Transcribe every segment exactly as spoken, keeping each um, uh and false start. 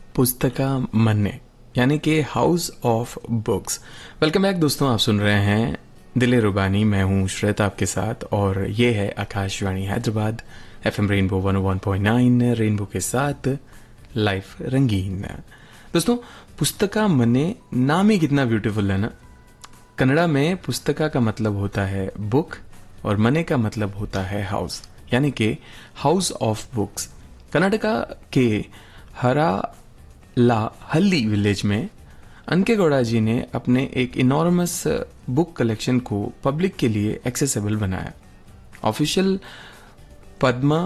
पुस्तका मन्ने यानी कि house of books. Welcome back दोस्तों, आप सुन रहे हैं दिले रुबानी। मैं हूं श्वेता आपके साथ और ये है Akashvani Hyderabad FM rainbow one ओ वन पॉइंट नाइन, रेनबो के साथ लाइफ रंगीन। दोस्तों, पुस्तका मन्ने नाम ही कितना ब्यूटीफुल है ना। कन्नड़ा में पुस्तका का मतलब होता है बुक और मने का मतलब होता है हाउस, यानी कि हाउस ऑफ बुक्स। कर्नाटका के हरा ला हल्ली विलेज में अनकेगौड़ा जी ने अपने एक इनॉर्मस बुक कलेक्शन को पब्लिक के लिए एक्सेसिबल बनाया। ऑफिशियल पद्मा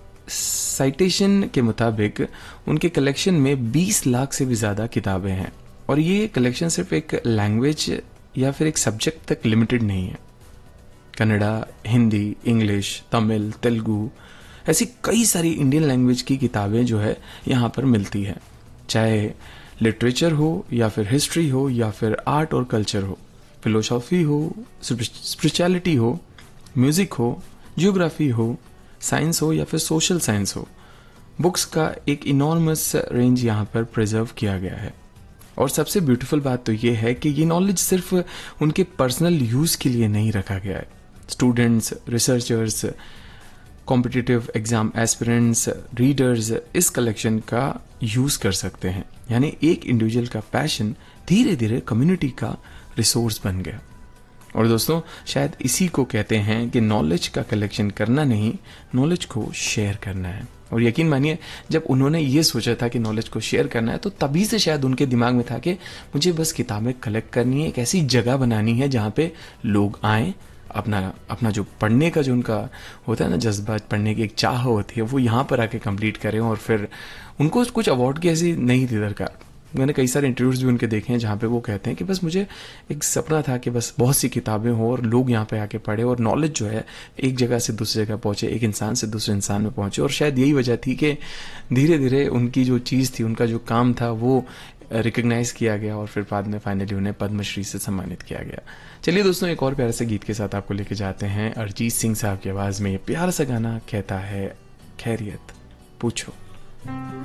साइटेशन के मुताबिक उनके कलेक्शन में बीस लाख से भी ज़्यादा किताबें हैं और ये कलेक्शन सिर्फ एक लैंग्वेज या फिर एक सब्जेक्ट तक लिमिटेड नहीं है। कन्नड़ा, हिंदी, इंग्लिश, तमिल, तेलुगु, ऐसी कई सारी इंडियन लैंग्वेज की किताबें जो है यहाँ पर मिलती है, चाहे लिटरेचर हो या फिर हिस्ट्री हो या फिर आर्ट और कल्चर हो, फिलोसॉफी हो, स्पिरिचुअलिटी हो, म्यूजिक हो, जियोग्राफी हो, साइंस हो या फिर सोशल साइंस हो। बुक्स का एक इनॉर्मस रेंज यहाँ पर प्रिजर्व किया गया है। और सबसे ब्यूटीफुल बात तो ये है कि ये नॉलेज सिर्फ उनके पर्सनल यूज के लिए नहीं रखा गया है। Students, researchers, competitive exam aspirants, readers इस कलेक्शन का यूज कर सकते हैं। यानी एक इंडिविजुअल का पैशन धीरे धीरे कम्युनिटी का रिसोर्स बन गया। और दोस्तों, शायद इसी को कहते हैं कि नॉलेज का कलेक्शन करना नहीं, नॉलेज को शेयर करना है। और यकीन मानिए, जब उन्होंने ये सोचा था कि नॉलेज को शेयर करना है, तो तभी से शायद उनके दिमाग में था कि मुझे बस किताबें कलेक्ट करनी है, एक ऐसी जगह बनानी है जहाँ पे लोग आएं, अपना अपना जो पढ़ने का जो उनका होता है ना जज्बा, पढ़ने की एक चाह होती है, वो यहाँ पर आके कंप्लीट करें। और फिर उनको कुछ अवार्ड की ऐसी नहीं थी दरकार। मैंने कई सारे इंटरव्यूज भी उनके देखे हैं जहाँ पे वो कहते हैं कि बस मुझे एक सपना था कि बस बहुत सी किताबें हो और लोग यहाँ पे आके पढ़े और नॉलेज जो है एक जगह से दूसरी जगह पहुंचे, एक इंसान से दूसरे इंसान में पहुंचे। और शायद यही वजह थी कि धीरे धीरे उनकी जो चीज़ थी, उनका जो काम था, वो रिकग्नाइज किया गया और फिर बाद में फाइनली उन्हें पद्मश्री से सम्मानित किया गया। चलिए दोस्तों, एक और प्यारे से गीत के साथ आपको लेके जाते हैं। अरिजीत सिंह साहब की आवाज़ में ये प्यारा सा गाना कहता है, खैरियत पूछो।